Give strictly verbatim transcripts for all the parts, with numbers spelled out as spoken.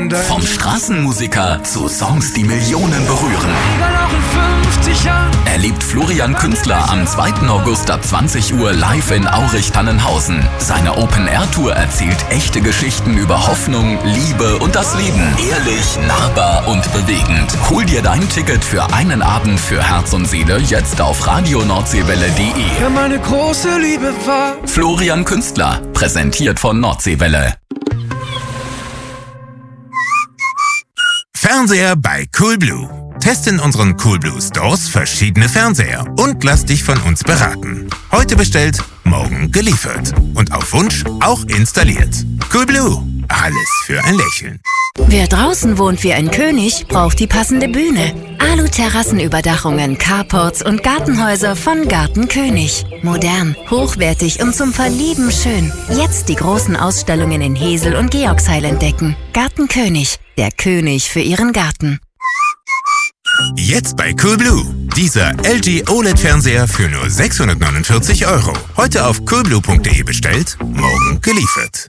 in deinem Vom Straßenmusiker zu Songs, die Millionen berühren. Egal auch in fünfzig Jahren. Erlebt Florian Künstler am zweiten August ab zwanzig Uhr live in Aurich-Tannenhausen. Seine Open-Air-Tour erzählt echte Geschichten über Hoffnung, Liebe und das Leben. Ehrlich, nahbar und bewegend. Hol dir dein Ticket für einen Abend für Herz und Seele jetzt auf radio nordseewelle punkt de. Wer meine große Liebe war. Florian Künstler, präsentiert von Nordseewelle. Fernseher bei Coolblue. Teste in unseren Coolblue Stores verschiedene Fernseher und lass dich von uns beraten. Heute bestellt, morgen geliefert. Und auf Wunsch auch installiert. Coolblue. Alles für ein Lächeln. Wer draußen wohnt wie ein König, braucht die passende Bühne. Alu-Terrassenüberdachungen, Carports und Gartenhäuser von Garten König. Modern, hochwertig und zum Verlieben schön. Jetzt die großen Ausstellungen in Hesel und Georgsheil entdecken. Garten König, der König für Ihren Garten. Jetzt bei Coolblue. Dieser L G O L E D-Fernseher für nur sechshundertneunundvierzig Euro. Heute auf coolblue punkt de bestellt, morgen geliefert.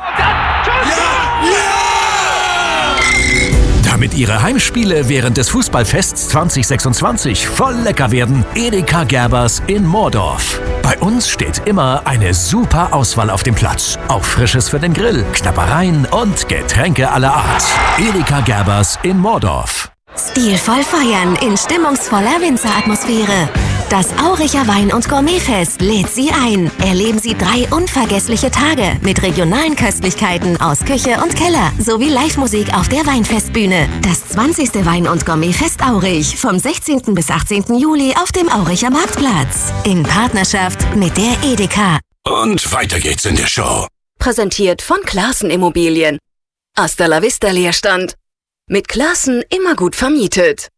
Damit Ihre Heimspiele während des Fußballfests zwanzig sechsundzwanzig voll lecker werden, Edeka Gerbers in Moordorf. Bei uns steht immer eine super Auswahl auf dem Platz. Auch Frisches für den Grill, Knabbereien und Getränke aller Art. Edeka Gerbers in Moordorf. Stilvoll feiern in stimmungsvoller Winzeratmosphäre. Das Auricher Wein- und Gourmetfest lädt Sie ein. Erleben Sie drei unvergessliche Tage mit regionalen Köstlichkeiten aus Küche und Keller sowie Live-Musik auf der Weinfestbühne. Das zwanzigste Wein- und Gourmetfest Aurich vom sechzehnten bis achtzehnten Juli auf dem Auricher Marktplatz. In Partnerschaft mit der Edeka. Und weiter geht's in der Show. Präsentiert von Classen Immobilien. Hasta la vista Leerstand. Mit Classen immer gut vermietet.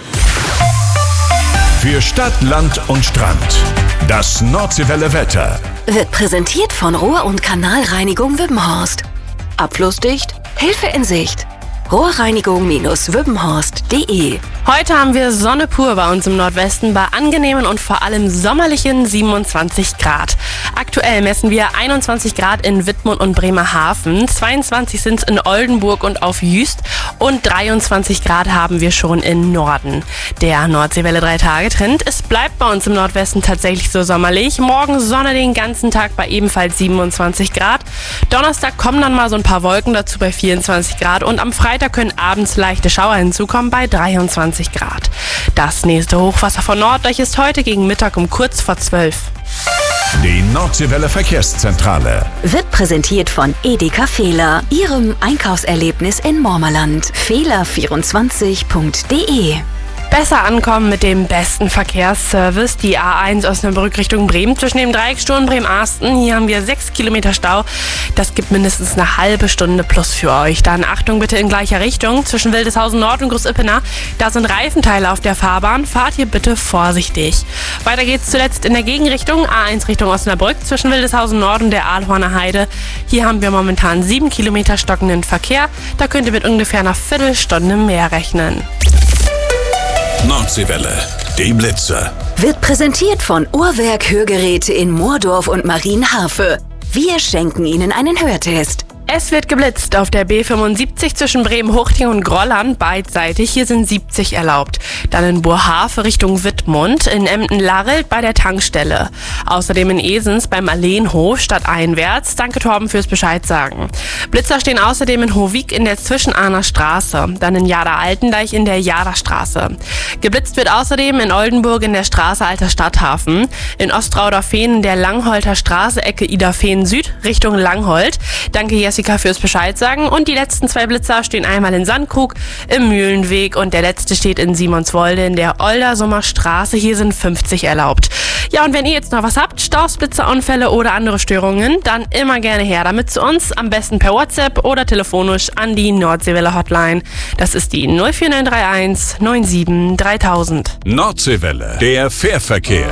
Für Stadt, Land und Strand. Das Nordseewelle Wetter. Wird präsentiert von Rohr- und Kanalreinigung Wübbenhorst. Abflussdicht, Hilfe in Sicht. Rohrreinigung Wübbenhorst punkt de. Heute haben wir Sonne pur bei uns im Nordwesten bei angenehmen und vor allem sommerlichen siebenundzwanzig Grad. Aktuell messen wir einundzwanzig Grad in Wittmund und Bremerhaven, zweiundzwanzig sind es in Oldenburg und auf Jüst und dreiundzwanzig Grad haben wir schon in Norden. Der Nordseewelle drei Tage Trend, es bleibt bei uns im Nordwesten tatsächlich so sommerlich. Morgen Sonne den ganzen Tag bei ebenfalls siebenundzwanzig Grad. Donnerstag kommen dann mal so ein paar Wolken dazu bei vierundzwanzig Grad und am Freitag können abends leichte Schauer hinzukommen bei dreiundzwanzig Grad. Das nächste Hochwasser von Norddeich ist heute gegen Mittag um kurz vor zwölf. Die Nordseewelle Verkehrszentrale Wird präsentiert von Edeka Fehler, Ihrem Einkaufserlebnis in Mormerland. fehler vierundzwanzig punkt de. Besser ankommen mit dem besten Verkehrsservice. Die A eins Osnabrück Richtung Bremen zwischen dem Dreiecksstau und Bremen-Arsten. Hier haben wir sechs Kilometer Stau. Das gibt mindestens eine halbe Stunde plus für euch. Dann Achtung bitte in gleicher Richtung zwischen Wildeshausen Nord und Groß-Ippener. Da sind Reifenteile auf der Fahrbahn. Fahrt hier bitte vorsichtig. Weiter geht's zuletzt in der Gegenrichtung. A eins Richtung Osnabrück zwischen Wildeshausen Nord und der Ahlhorner Heide. Hier haben wir momentan sieben Kilometer stockenden Verkehr. Da könnt ihr mit ungefähr einer Viertelstunde mehr rechnen. Nordseewelle, die Blitzer. Wird präsentiert von Uhrwerk Hörgeräte in Moordorf und Marienharfe. Wir schenken Ihnen einen Hörtest. Es wird geblitzt auf der B fünfundsiebzig zwischen Bremen-Hochting und Grollern beidseitig. Hier sind siebzig erlaubt. Dann in Burharve Richtung Wittmund, in Emden-Larelt bei der Tankstelle. Außerdem in Esens beim Alleenhof stadteinwärts. Danke Torben fürs Bescheid sagen. Blitzer stehen außerdem in Hovik in der Zwischenahner Straße. Dann in Jada-Altendeich in der Jada-Straße. Geblitzt wird außerdem in Oldenburg in der Straße Alter Stadthafen. In Ostrauder-Fehn in der Langholter Straße Ecke Ida-Fehn Süd Richtung Langholt. Danke Jessica fürs Bescheid sagen. Und die letzten zwei Blitzer stehen einmal in Sandkrug im Mühlenweg und der letzte steht in Simonswolde in der Oldersummer Straße. Hier sind fünfzig erlaubt. Ja, und wenn ihr jetzt noch was habt, Staus, Blitzerunfälle oder andere Störungen, dann immer gerne her damit zu uns. Am besten per WhatsApp oder telefonisch an die Nordseewelle Hotline. Das ist die null vier neun drei eins neun sieben dreitausend. Nordseewelle, der Fährverkehr.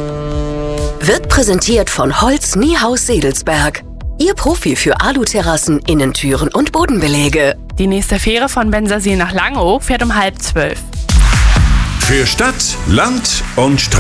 Wird präsentiert von Holz Niehaus Sedelsberg. Ihr Profi für Aluterrassen, Innentüren und Bodenbeläge. Die nächste Fähre von Bensersiel nach Langeoog fährt um halb zwölf. Für Stadt, Land und Straße.